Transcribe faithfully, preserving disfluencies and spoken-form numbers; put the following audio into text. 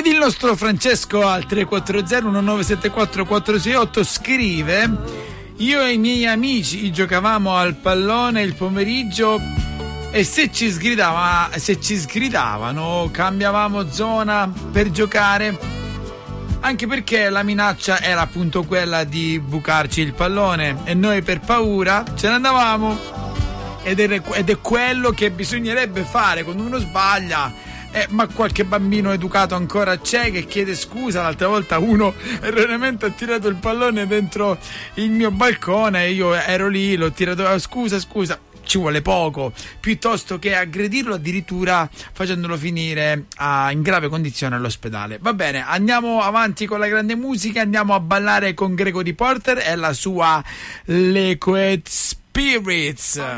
Ed il nostro Francesco al tre quattro zero uno nove sette quattro quattro sei otto scrive: io e i miei amici giocavamo al pallone il pomeriggio e se ci sgridava, se ci sgridavano cambiavamo zona per giocare, anche perché la minaccia era appunto quella di bucarci il pallone e noi per paura ce ne andavamo. Ed è, ed è quello che bisognerebbe fare quando uno sbaglia. Eh, ma qualche bambino educato ancora c'è che chiede scusa. L'altra volta uno erroneamente ha tirato il pallone dentro il mio balcone e io ero lì, l'ho tirato, oh, scusa scusa. Ci vuole poco, piuttosto che aggredirlo addirittura facendolo finire a, in grave condizione all'ospedale. Va bene, andiamo avanti con la grande musica, andiamo a ballare con Gregory Porter e la sua Liquid Spirits.